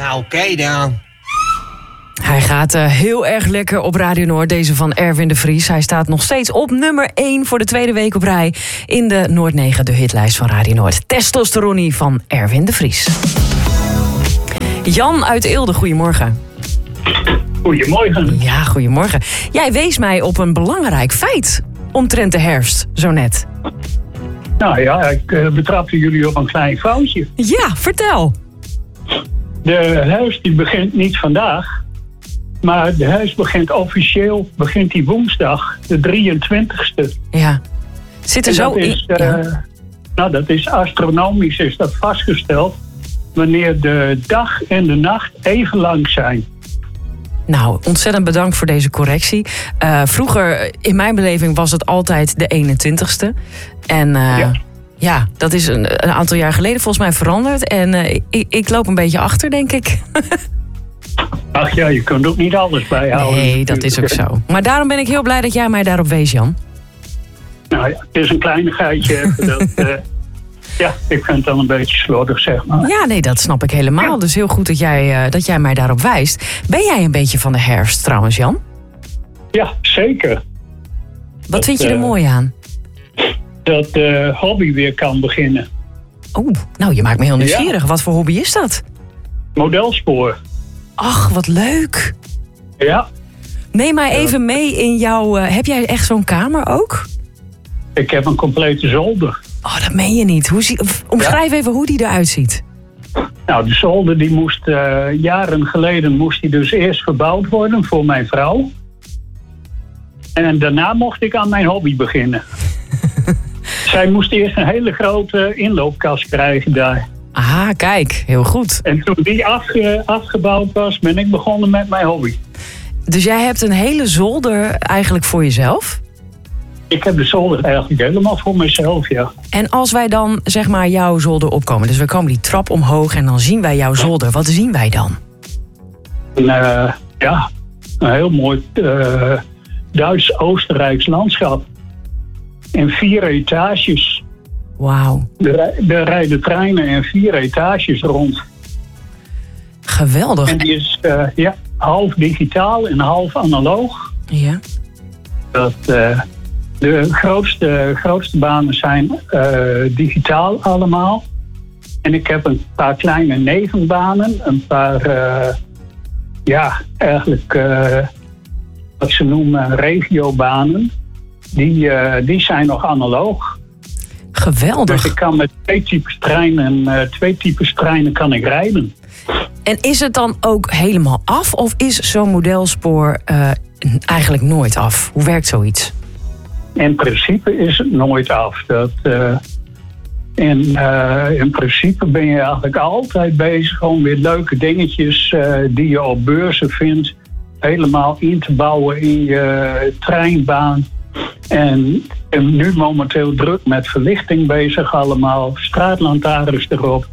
Nou, oké dan. Hij gaat heel erg lekker op Radio Noord, deze van Erwin de Vries. Hij staat nog steeds op nummer 1 voor de tweede week op rij in de Noord 9, de hitlijst van Radio Noord. Testosteronie van Erwin de Vries. Jan uit Eelde, goedemorgen. Goedemorgen. Ja, goedemorgen. Jij wees mij op een belangrijk feit omtrent de herfst, zo net. Nou ja, ik betrapte jullie op een klein foutje. Ja, vertel. De herfst die begint niet vandaag, maar de herfst begint officieel die woensdag, de 23e. Ja. Zit er en zo in? Nou, dat is astronomisch, is dat vastgesteld, wanneer de dag en de nacht even lang zijn. Nou, ontzettend bedankt voor deze correctie. Vroeger, in mijn beleving, was het altijd de 21ste. En ja, dat is een aantal jaar geleden volgens mij veranderd. En ik loop een beetje achter, denk ik. Ach ja, je kunt ook niet alles bijhouden. Nee, dat is ook zo. Maar daarom ben ik heel blij dat jij mij daarop wees, Jan. Nou ja, het is een kleinigheidje. Ja, ik vind het dan een beetje slordig, zeg maar. Ja, nee, dat snap ik helemaal. Dus heel goed dat jij mij daarop wijst. Ben jij een beetje van de herfst trouwens, Jan? Ja, zeker. Wat vind je er mooi aan? Dat de hobby weer kan beginnen. Oeh, nou, je maakt me heel nieuwsgierig. Ja. Wat voor hobby is dat? Modelspoor. Ach, wat leuk. Ja. Neem mij even mee in jouw... heb jij echt zo'n kamer ook? Ik heb een complete zolder. Oh, dat meen je niet. Omschrijf even hoe die eruit ziet. Nou, de zolder die moest jaren geleden moest die dus eerst verbouwd worden voor mijn vrouw. En daarna mocht ik aan mijn hobby beginnen. Zij moest eerst een hele grote inloopkast krijgen daar. Ah, kijk. Heel goed. En toen die afgebouwd was, ben ik begonnen met mijn hobby. Dus jij hebt een hele zolder eigenlijk voor jezelf? Ik heb de zolder eigenlijk helemaal voor mezelf, ja. En als wij dan, zeg maar, jouw zolder opkomen... dus we komen die trap omhoog en dan zien wij jouw zolder. Wat zien wij dan? Een heel mooi Duits-Oostenrijks landschap. In 4 etages. Wauw. Er rijden treinen in 4 etages rond. Geweldig. En die is half digitaal en half analoog. Ja. De grootste banen zijn digitaal allemaal. En ik heb een paar kleine nevenbanen. Een paar, wat ze noemen regiobanen. Die zijn nog analoog. Geweldig. Dus ik kan met 2 types treinen kan ik rijden. En is het dan ook helemaal af? Of is zo'n modelspoor eigenlijk nooit af? Hoe werkt zoiets? In principe is het nooit af. In principe ben je eigenlijk altijd bezig om weer leuke dingetjes die je op beurzen vindt, helemaal in te bouwen in je treinbaan. En nu momenteel druk met verlichting bezig allemaal, straatlantaarns erop.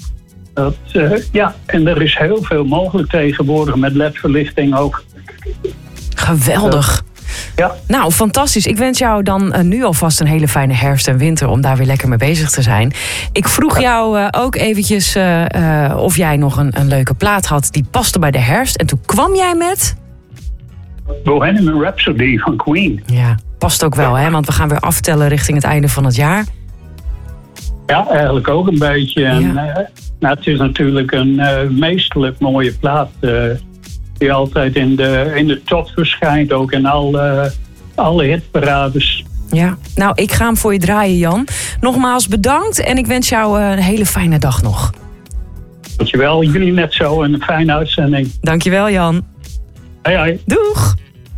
En er is heel veel mogelijk tegenwoordig met LED-verlichting ook. Geweldig. Ja. Nou, fantastisch. Ik wens jou dan nu alvast een hele fijne herfst en winter om daar weer lekker mee bezig te zijn. Ik vroeg jou ook eventjes of jij nog een leuke plaat had die paste bij de herfst. En toen kwam jij met... Bohemian Rhapsody van Queen. Ja, past ook wel, hè? Want we gaan weer aftellen richting het einde van het jaar. Ja, eigenlijk ook een beetje. En, het is natuurlijk een meesterlijk mooie plaat. Die altijd in de top verschijnt, ook in alle hitparades. Ja, nou, ik ga hem voor je draaien, Jan. Nogmaals bedankt en ik wens jou een hele fijne dag nog. Dankjewel, jullie net zo en een fijne uitzending. Dankjewel, Jan. Hoi, hoi. Doeg!